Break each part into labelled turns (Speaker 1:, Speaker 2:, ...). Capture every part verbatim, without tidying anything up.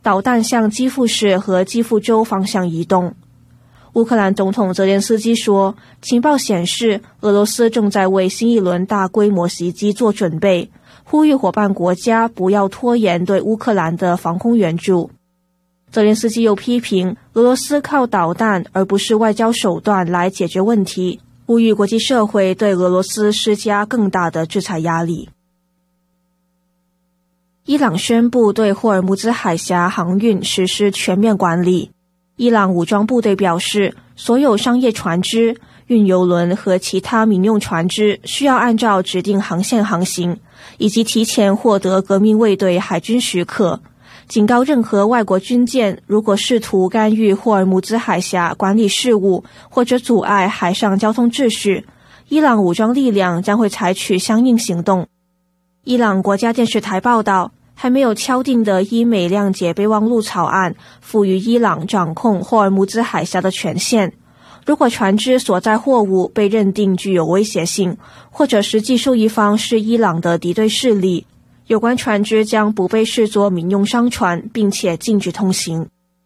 Speaker 1: 导弹向基辅市和基辅州方向移动。乌克兰总统泽连斯基说，情报显示俄罗斯正在为新一轮大规模袭击做准备，呼吁伙伴国家不要拖延对乌克兰的防空援助。泽连斯基又批评俄罗斯靠导弹而不是外交手段来解决问题，呼吁国际社会对俄罗斯施加更大的制裁压力。伊朗宣布对霍尔木兹海峡航运实施全面管理。伊朗武装部队表示，所有商业船只、运油轮和其他民用船只需要按照指定航线航行，以及提前获得革命卫队海军许可。警告任何外国军舰，如果试图干预霍尔木兹海峡管理事务或者阻碍海上交通秩序，伊朗武装力量将会采取相应行动。伊朗国家电视台报道，还没有敲定的伊美谅解备忘录草案赋予伊朗掌控霍尔木兹海峡的权限。如果船只所载货物被认定具有威胁性，或者实际受益方是伊朗的敌对势力，有关船只将不被视作民用商船，并且禁止通行。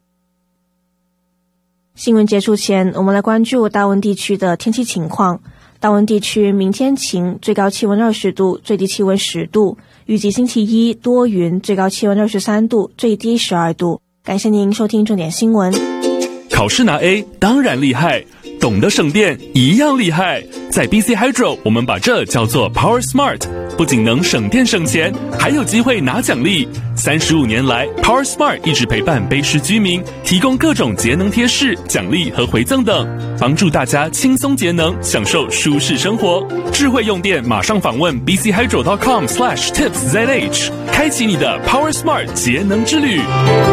Speaker 1: 新闻结束前，我们来关注大温地区的天气情况。大温地区明天晴，最高气温二十度，最低气温十度。预计星期一多云，最高气温二十三度，最低十二度。感谢您收听重点新闻。
Speaker 2: 考试拿 A 当然厉害，懂得省电一样厉害。在 B C Hydro， 我们把这叫做 Power Smart， 不仅能省电省钱，还有机会拿奖励。三十五年来 ，Power Smart 一直陪伴卑诗居民，提供各种节能贴士、奖励和回赠等，帮助大家轻松节能，享受舒适生活。智慧用电，马上访问 b c hydro dot com slash tips z h， 开启你的 Power Smart 节能之旅。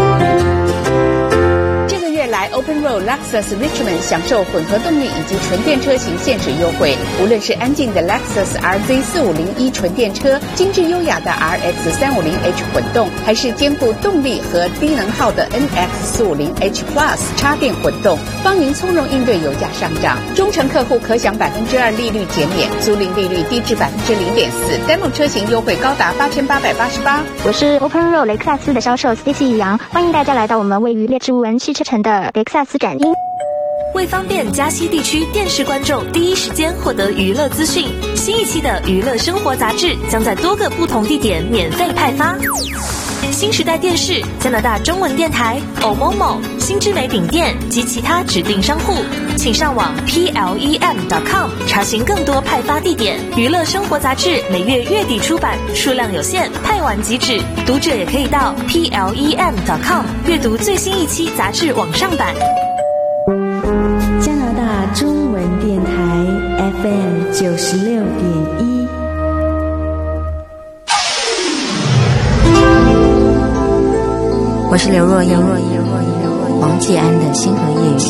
Speaker 3: 来 Open Road Lexus Richmond 享受混合动力以及纯电车型限时优惠，无论是安静的 Lexus R Z 四五零一纯电车，精致优雅的 R X 三五零 H 混动，还是兼顾动力和低能耗的 N X 四五零 H Plus 插电混动，帮您从容应对油价上涨。忠诚客户可享百分之二利率减免，租赁利率低至百分之零点四，单路车型优惠高达八千八百八十八。
Speaker 4: 我是 Open Road 雷克萨斯的销售 Stacy 杨，欢迎大家来到我们位于列治文汽车城的雷克萨斯展厅。
Speaker 5: 为方便嘉西地区电视观众第一时间获得娱乐资讯，新一期的娱乐生活杂志将在多个不同地点免费派发。新时代电视、加拿大中文电台、欧某某、新之美饼店及其他指定商户，请上网 P L E M dot com 查询更多派发地点。娱乐生活杂志每月月底出版，数量有限，派完即止。读者也可以到 P L E M dot com 阅读最新一期杂志网上版。
Speaker 6: 加拿大中文电台 F M 九十六点一。我是刘若英，王继安的星河夜雨。